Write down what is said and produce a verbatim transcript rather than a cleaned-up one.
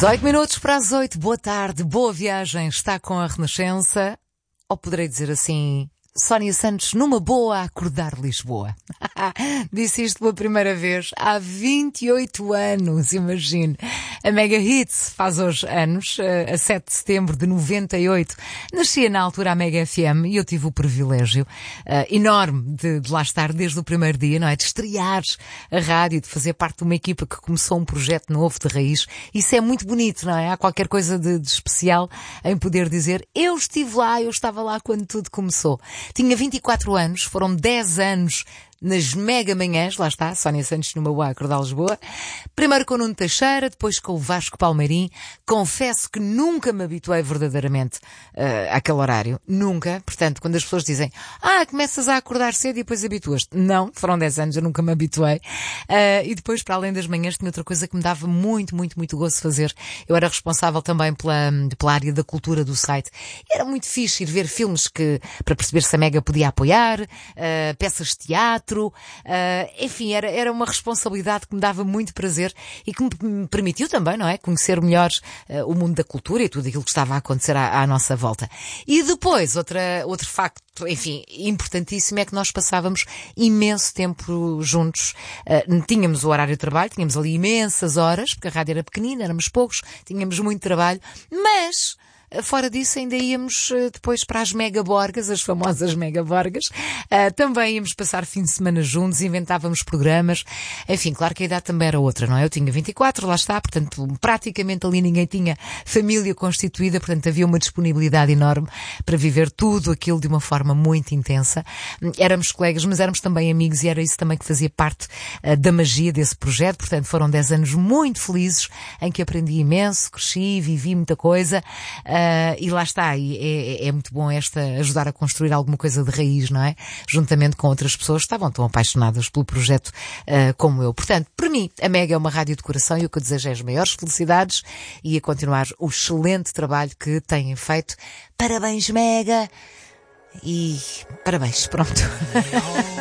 dezoito minutos para as oito, boa tarde, boa viagem, está com a Renascença, ou poderei dizer assim, Sónia Santos numa boa a acordar Lisboa. Disse isto pela primeira vez há vinte e oito anos, imagine. A Mega Hits faz hoje anos, a sete de setembro de noventa e oito. Nascia na altura a Mega F M e eu tive o privilégio uh, enorme de, de lá estar desde o primeiro dia, não é? De estrear a rádio, de fazer parte de uma equipa que começou um projeto novo de raiz. Isso é muito bonito, não é? Há qualquer coisa de, de especial em poder dizer eu estive lá, eu estava lá quando tudo começou. Tinha vinte e quatro anos, foram dez anos nas mega manhãs, lá está, Sónia Santos numa boa a acordar Lisboa. Primeiro com o Nuno Teixeira, depois com o Vasco Palmeirim. Confesso que nunca me habituei verdadeiramente uh, àquele horário. Nunca. Portanto, quando as pessoas dizem, ah, começas a acordar cedo e depois habituas-te. Não, foram dez anos, eu nunca me habituei. Uh, e depois, para além das manhãs, tinha outra coisa que me dava muito, muito, muito gosto de fazer. Eu era responsável também pela, pela área da cultura do site. Era muito fixe ir ver filmes que, para perceber se a Mega podia apoiar, uh, peças de teatro. Uh, enfim, era, era uma responsabilidade que me dava muito prazer e que me permitiu também, não é? Conhecer melhor uh, o mundo da cultura e tudo aquilo que estava a acontecer à, à nossa volta. E depois, outra, outro facto, enfim, importantíssimo é que nós passávamos imenso tempo juntos. Uh, tínhamos o horário de trabalho, tínhamos ali imensas horas, porque a rádio era pequenina, éramos poucos, tínhamos muito trabalho, mas fora disso ainda íamos uh, depois para as megaborgas, as famosas megaborgas. Uh, também íamos passar fim de semana juntos, inventávamos programas. Enfim, claro que a idade também era outra, não é? Eu tinha vinte e quatro, lá está, portanto praticamente ali ninguém tinha família constituída, portanto havia uma disponibilidade enorme para viver tudo aquilo de uma forma muito intensa. Éramos colegas, mas éramos também amigos e era isso também que fazia parte uh, da magia desse projeto. Portanto foram dez anos muito felizes em que aprendi imenso, cresci, vivi muita coisa. Uh, Uh, e lá está, e é, é muito bom esta ajudar a construir alguma coisa de raiz, não é? Juntamente com outras pessoas que estavam tão apaixonadas pelo projeto uh, como eu. Portanto, para mim, a Mega é uma rádio de coração e o que eu desejo é as maiores felicidades e a continuar o excelente trabalho que têm feito. Parabéns, Mega! E parabéns, pronto.